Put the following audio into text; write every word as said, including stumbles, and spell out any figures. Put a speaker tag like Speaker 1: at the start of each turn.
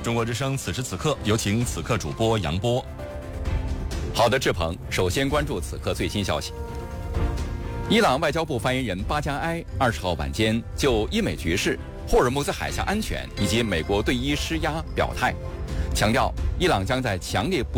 Speaker 1: 中国之声此时此刻，有请此刻主播杨波。
Speaker 2: 好的，志鹏，首先关注此刻最新消息。伊朗外交部发言人巴加埃二十号晚间就伊美局势、霍尔木兹海峡安全以及美国对伊施压表态，强调伊朗将在强烈不